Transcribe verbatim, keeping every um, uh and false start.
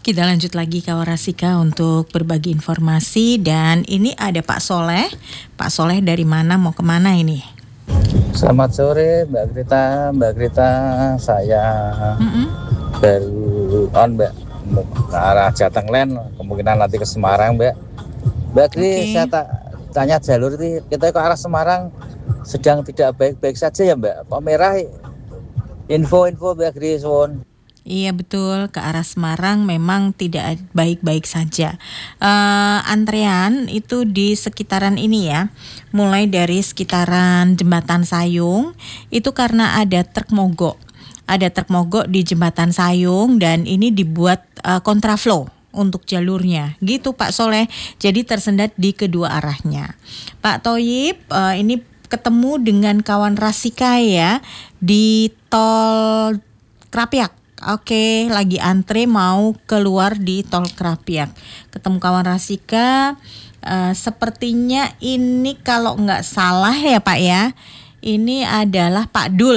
Kita lanjut lagi kawan Rasika untuk berbagi informasi, dan ini ada Pak Soleh. Pak Soleh dari mana, mau kemana ini? Selamat sore Mbak Grita, Mbak Grita, saya Mm-mm. baru on Mbak mau ke arah Jatenglen, kemungkinan nanti ke Semarang Mbak. Mbak Gri, Oke. saya tak tanya jalur ini, kita ke arah Semarang sedang tidak baik-baik saja ya Mbak. Kok merah? Info-info Mbak Gri, Son. Iya betul, ke arah Semarang memang tidak baik-baik saja. Uh, antrean itu di sekitaran ini ya, mulai dari sekitaran Jembatan Sayung, itu karena ada truk mogok. Ada truk mogok di Jembatan Sayung dan ini dibuat uh, kontraflow untuk jalurnya, gitu Pak Soleh. Jadi tersendat di kedua arahnya. Pak Toyib, uh, ini ketemu dengan kawan Rasika ya di tol Krapiak. Oke, lagi antre mau keluar di tol Krapiak. Ketemu kawan Rasika, uh, sepertinya ini kalau nggak salah ya Pak ya, ini adalah Pak Dul.